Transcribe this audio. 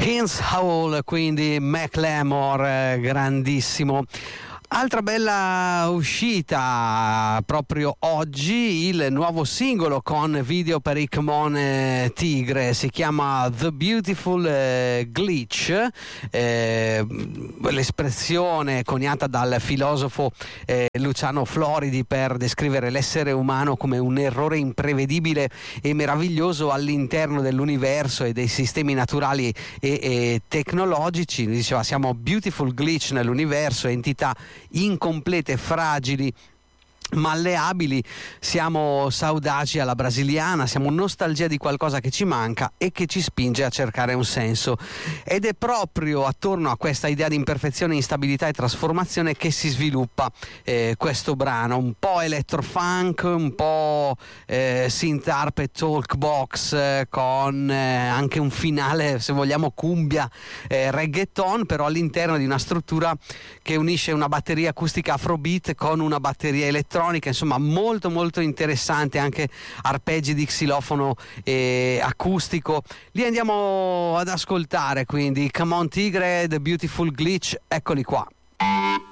Hins Howell, quindi Macklemore, grandissimo. Altra bella uscita proprio oggi, il nuovo singolo con video per i Camon Tigre, si chiama The Beautiful Glitch, l'espressione coniata dal filosofo Luciano Floridi per descrivere l'essere umano come un errore imprevedibile e meraviglioso all'interno dell'universo e dei sistemi naturali e tecnologici. Diceva, siamo beautiful glitch nell'universo, entità incomplete, fragili, malleabili, siamo saudaci alla brasiliana, siamo nostalgia di qualcosa che ci manca e che ci spinge a cercare un senso, ed è proprio attorno a questa idea di imperfezione, instabilità e trasformazione che si sviluppa questo brano, un po' electrofunk, un po' synth harp e talkbox, con anche un finale, se vogliamo, cumbia, reggaeton, però all'interno di una struttura che unisce una batteria acustica afrobeat con una batteria elettronica, insomma molto molto interessante, anche arpeggi di xilofono acustico. Li andiamo ad ascoltare, quindi Camon Tigre, The Beautiful Glitch, eccoli qua.